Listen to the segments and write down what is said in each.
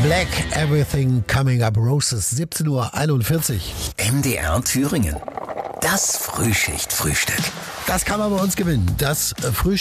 Black Everything Coming Up Roses, 17:41 Uhr. MDR Thüringen. Das Frühschicht-Frühstück. Das kann man bei uns gewinnen. Das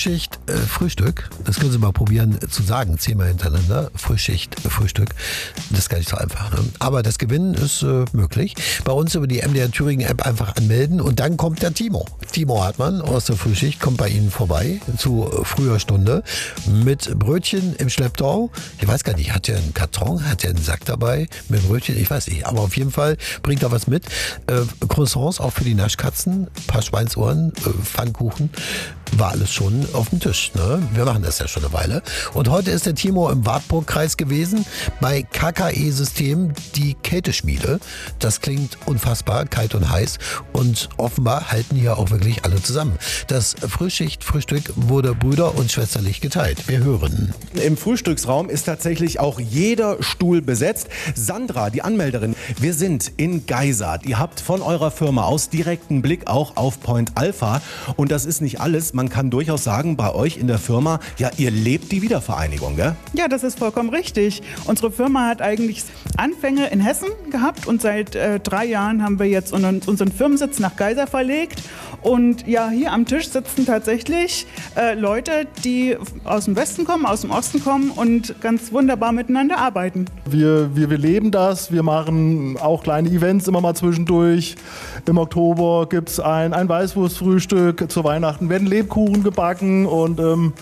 Frühstück, das können Sie mal probieren zu sagen, 10-mal hintereinander. Frühstück, das ist gar nicht so einfach. Ne? Aber das Gewinnen ist möglich. Bei uns über die MDR Thüringen App einfach anmelden und dann kommt der Timo. Timo Hartmann aus der Frühschicht kommt bei Ihnen vorbei zu früher Stunde mit Brötchen im Schlepptau. Ich weiß gar nicht, hat er einen Karton, hat er einen Sack dabei mit Brötchen? Ich weiß nicht, aber auf jeden Fall bringt er was mit. Croissants auch für die Naschkatzen, ein paar Schweinsohren, Pfannkuchen, war alles schon auf dem Tisch. Ne? Wir machen das ja schon eine Weile. Und heute ist der Timo im Wartburg-Kreis gewesen bei KKE-System, die Kälteschmiede. Das klingt unfassbar kalt und heiß und offenbar halten hier auch wirklich alle zusammen. Das Frühschicht-Frühstück wurde brüder- und schwesterlich geteilt. Wir hören. Im Frühstücksraum ist tatsächlich auch jeder Stuhl besetzt. Sandra, die Anmelderin, wir sind in Geisart. Ihr habt von eurer Firma aus direkten Blick auch auf Point Alpha. Und das ist nicht alles. Man kann durchaus sagen, bei euch in der Firma, ja, ihr lebt die Wiedervereinigung, gell? Ja, das ist vollkommen richtig. Unsere Firma hat eigentlich Anfänge in Hessen gehabt und seit 3 Jahren haben wir jetzt unseren Firmensitz nach Geisar verlegt. Und ja, hier am Tisch sitzen tatsächlich Leute, die aus dem Westen kommen, aus dem Osten kommen und ganz wunderbar miteinander arbeiten. Wir leben das, wir machen auch kleine Events immer mal zwischendurch. Im Oktober gibt es ein Weißwurstfrühstück, zu Weihnachten werden Lebkuchen gebacken und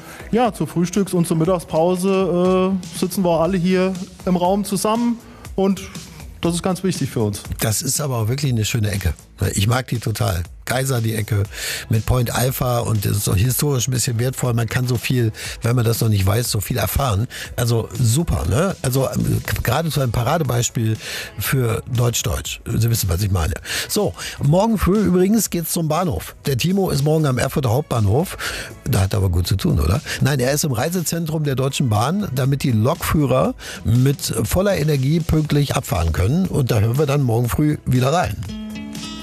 zur Frühstücks- und zur Mittagspause sitzen wir alle hier im Raum zusammen und das ist ganz wichtig für uns. Das ist aber auch wirklich eine schöne Ecke. Ich mag die total. Geisar, die Ecke mit Point Alpha und das ist auch historisch ein bisschen wertvoll. Man kann so viel, wenn man das noch nicht weiß, so viel erfahren. Also super, ne? Also gerade so ein Paradebeispiel für Deutsch-Deutsch. Sie wissen, was ich meine. So, morgen früh übrigens geht's zum Bahnhof. Der Timo ist morgen am Erfurter Hauptbahnhof. Da hat er aber gut zu tun, oder? Nein, er ist im Reisezentrum der Deutschen Bahn, damit die Lokführer mit voller Energie pünktlich abfahren können. Und da hören wir dann morgen früh wieder rein.